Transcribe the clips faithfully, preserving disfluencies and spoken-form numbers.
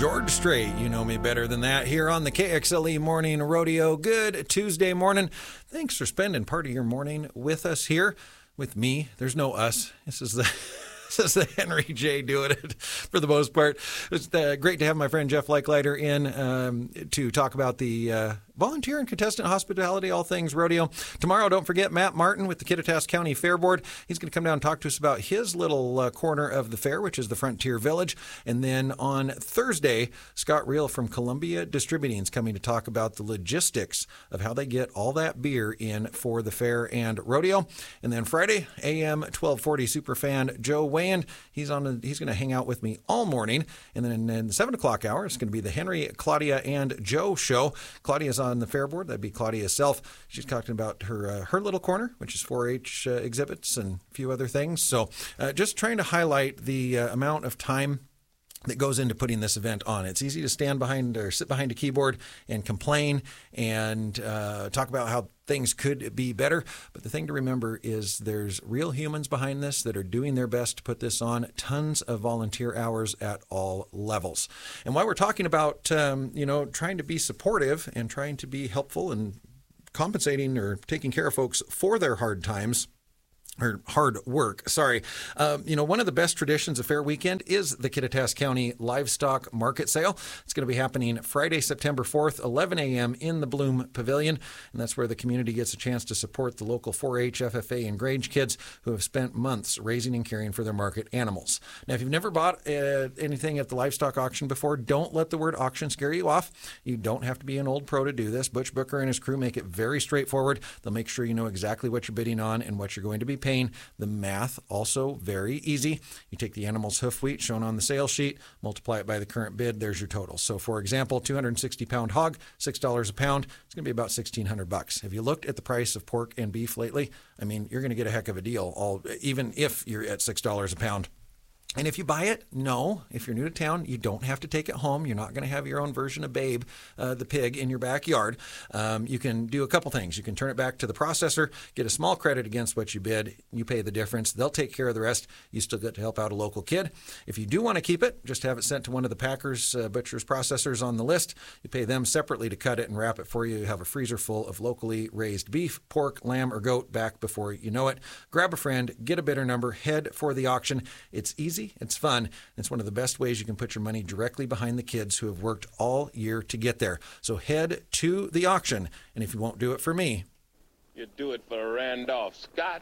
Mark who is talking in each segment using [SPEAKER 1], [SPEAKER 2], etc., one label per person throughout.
[SPEAKER 1] George Strait, you know me better than that, here on the K X L E Morning Rodeo. Good Tuesday morning. Thanks for spending part of your morning with us here. With me, there's no us. This is the... This is the Henry J doing it for the most part. It's uh, great to have my friend Jeff Leichleiter in um, to talk about the uh, volunteer and contestant hospitality, all things rodeo. Tomorrow, don't forget, Matt Martin with the Kittitas County Fair Board. He's going to come down and talk to us about his little uh, corner of the fair, which is the Frontier Village. And then on Thursday, Scott Reel from Columbia Distributing is coming to talk about the logistics of how they get all that beer in for the fair and rodeo. And then Friday, A M twelve forty superfan Joe Wayne. He's on. A, he's going to hang out with me all morning, and then in the seven o'clock hour, it's going to be the Henry, Claudia, and Joe show. Claudia's on the fair board. That'd be Claudia herself. She's talking about her uh, her little corner, which is four H uh, exhibits and a few other things. So, uh, just trying to highlight the uh, amount of time that goes into putting this event on. It's easy to stand behind or sit behind a keyboard and complain and uh, talk about how things could be better. But the thing to remember is there's real humans behind this that are doing their best to put this on. Tons of volunteer hours at all levels. And while we're talking about, um, you know, trying to be supportive and trying to be helpful and compensating or taking care of folks for their hard times, or hard work, sorry. Um, you know, one of the best traditions of Fair Weekend is the Kittitas County Livestock Market Sale. It's going to be happening Friday, September fourth, eleven a.m. in the Bloom Pavilion. And that's where the community gets a chance to support the local four H, F F A, and Grange kids who have spent months raising and caring for their market animals. Now, if you've never bought uh, anything at the livestock auction before, don't let the word auction scare you off. You don't have to be an old pro to do this. Butch Booker and his crew make it very straightforward. They'll make sure you know exactly what you're bidding on and what you're going to be paying. The math also very easy. You take the animal's hoof weight shown on the sales sheet, multiply it by the current bid, there's your total. So for example, two hundred sixty pound hog, six dollars a pound, it's going to be about sixteen hundred bucks. Have you looked at the price of pork and beef lately? I mean, you're going to get a heck of a deal, all even if you're at six dollars a pound. And if you buy it, no. If you're new to town, you don't have to take it home. You're not going to have your own version of Babe, uh, the pig, in your backyard. Um, you can do a couple things. You can turn it back to the processor, get a small credit against what you bid. You pay the difference. They'll take care of the rest. You still get to help out a local kid. If you do want to keep it, just have it sent to one of the packers, uh, butchers, processors on the list. You pay them separately to cut it and wrap it for you. You have a freezer full of locally raised beef, pork, lamb, or goat back before you know it. Grab a friend, get a bidder number, head for the auction. It's easy. It's fun. It's one of the best ways you can put your money directly behind the kids who have worked all year to get there. So head to the auction. And if you won't do it for me,
[SPEAKER 2] you do it for Randolph Scott.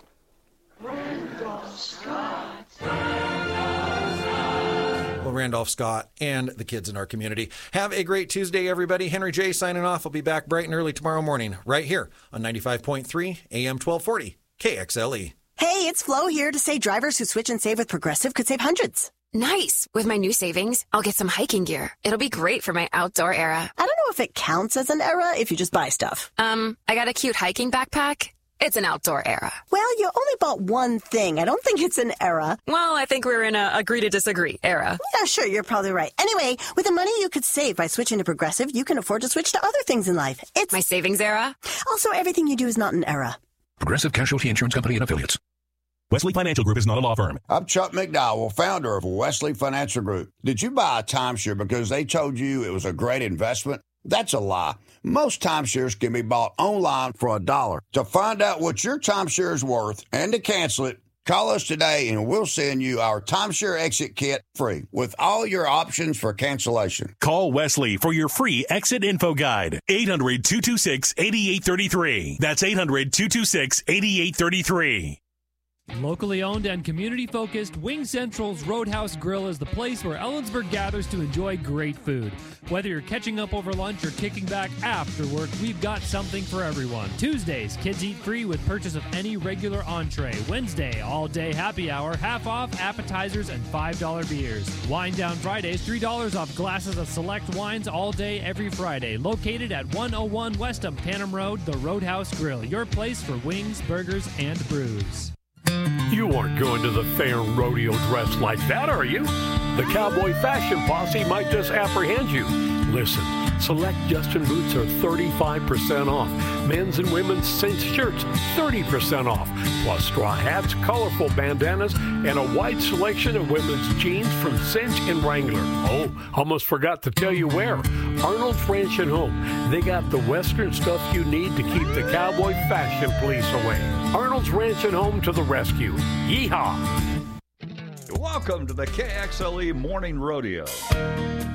[SPEAKER 3] Randolph Scott.
[SPEAKER 1] Randolph Scott. Well, Randolph Scott and the kids in our community. Have a great Tuesday, everybody. Henry J signing off. I'll be back bright and early tomorrow morning right here on ninety-five point three A M twelve forty K X L E.
[SPEAKER 4] Hey, it's Flo here to say drivers who switch and save with Progressive could save hundreds.
[SPEAKER 5] Nice. With my new savings, I'll get some hiking gear. It'll be great for my outdoor era.
[SPEAKER 4] I don't know if it counts as an era if you just buy stuff.
[SPEAKER 5] Um, I got a cute hiking backpack. It's an outdoor era.
[SPEAKER 4] Well, you only bought one thing. I don't think it's an era.
[SPEAKER 5] Well, I think we're in a agree to disagree era.
[SPEAKER 4] Yeah, sure, you're probably right. Anyway, with the money you could save by switching to Progressive, you can afford to switch to other things in life. It's
[SPEAKER 5] my savings era.
[SPEAKER 4] Also, everything you do is not an era.
[SPEAKER 6] Progressive Casualty Insurance Company and Affiliates. Wesley Financial Group is not a law firm.
[SPEAKER 7] I'm Chuck McDowell, founder of Wesley Financial Group. Did you buy a timeshare because they told you it was a great investment? That's a lie. Most timeshares can be bought online for a dollar. To find out what your timeshare is worth and to cancel it, call us today and we'll send you our timeshare exit kit free with all your options for cancellation.
[SPEAKER 8] Call Wesley for your free exit info guide. eight hundred, two two six, eight eight three three. That's eight hundred, two two six, eight eight three three.
[SPEAKER 9] Locally owned and community-focused, Wing Central's Roadhouse Grill is the place where Ellensburg gathers to enjoy great food. Whether you're catching up over lunch or kicking back after work, we've got something for everyone. Tuesdays, kids eat free with purchase of any regular entree. Wednesday, all-day happy hour, half off appetizers and five dollar beers. Wine Down Fridays, three dollars off glasses of select wines all day every Friday. Located at one oh one West Panem Road, the Roadhouse Grill, your place for wings, burgers, and brews.
[SPEAKER 10] You aren't going to the fair rodeo dressed like that, are you? The cowboy fashion posse might just apprehend you. Listen, select Justin boots are thirty-five percent off. Men's and women's cinch shirts, thirty percent off. Plus straw hats, colorful bandanas, and a wide selection of women's jeans from Cinch and Wrangler. Oh, almost forgot to tell you where. Arnold's Ranch and Home. They got the Western stuff you need to keep the cowboy fashion police away. Arnold's Ranch and Home to the rescue. Yeehaw!
[SPEAKER 11] Welcome to the K X L E Morning Rodeo.